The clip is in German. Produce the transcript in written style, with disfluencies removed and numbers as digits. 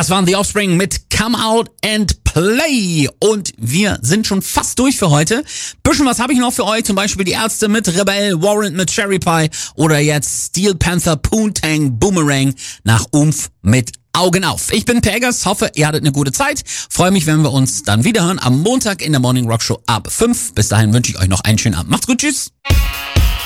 Das waren The Offspring mit Come Out and Play. Und wir sind schon fast durch für heute. Bisschen was habe ich noch für euch. Zum Beispiel die Ärzte mit Rebell, Warrant mit Cherry Pie oder jetzt Steel Panther, Poontang, Boomerang nach Umf mit Augen auf. Ich bin Pegas, hoffe, ihr hattet eine gute Zeit. Freue mich, wenn wir uns dann wiederhören am Montag in der Morning Rock Show ab 5. Bis dahin wünsche ich euch noch einen schönen Abend. Macht's gut, tschüss.